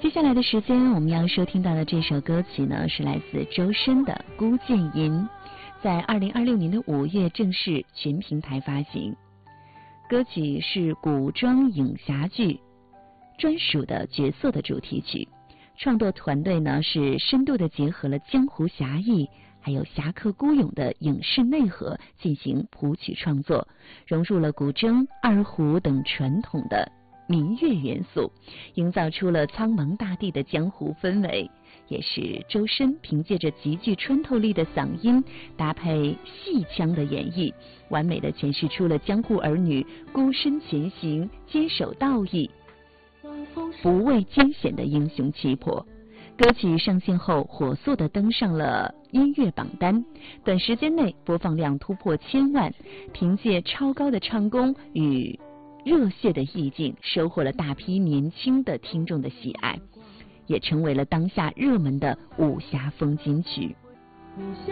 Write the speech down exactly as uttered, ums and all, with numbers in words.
接下来的时间，我们要收听到的这首歌曲呢，是来自周深的《孤剑吟》，在二零二六年的五月正式全平台发行。歌曲是古装影侠剧专属的角色的主题曲，创作团队呢是深度的结合了江湖侠义还有侠客孤勇的影视内核进行谱曲创作，融入了古筝、二胡等传统的民乐元素，营造出了苍茫大地的江湖氛围，也是周深凭借着极具穿透力的嗓音搭配戏腔的演绎，完美的诠释出了江湖儿女孤身前行、坚守道义、不畏艰险的英雄气魄。歌曲上线后火速的登上了音乐榜单，短时间内播放量突破千万，凭借超高的唱功与热血的意境，收获了大批年轻的听众的喜爱，也成为了当下热门的武侠风金曲。 武侠